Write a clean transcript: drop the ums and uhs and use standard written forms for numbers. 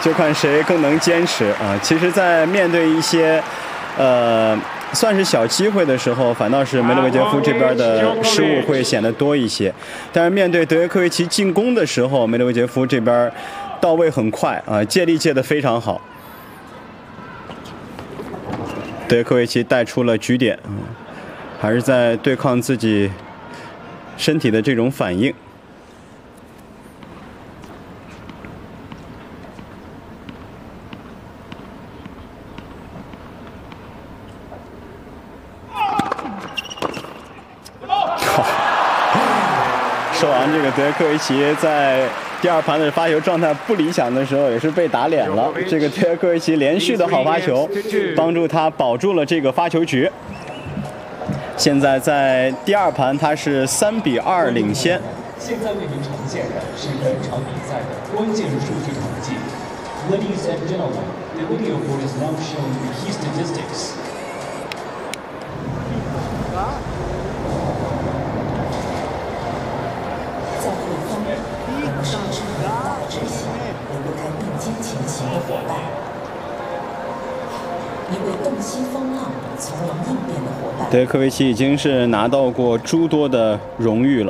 就看谁更能坚持啊。其实，在面对一些算是小机会的时候，反倒是梅德韦杰夫这边的失误会显得多一些。但是面对德约科维奇进攻的时候，梅德韦杰夫这边到位很快啊，借力借得非常好。德约科维奇带出了局点，还是在对抗自己身体的这种反应。说完这个德约科维奇在第二盘的发球状态不理想的时候，也是被打脸了。这个德约科维奇连续的好发球，帮助他保住了这个发球局。现在在第二盘，他是3-2领先。 现在为您呈现的是本场比赛的关键数据统计。Ladies and gentlemen, the video board is now showing the key statistics. 在对方能够上升领导之下，离不开并肩前行的伙伴，一位洞悉风浪、从容应变的伙伴。 德约科维奇已经是拿到过诸多的荣誉了。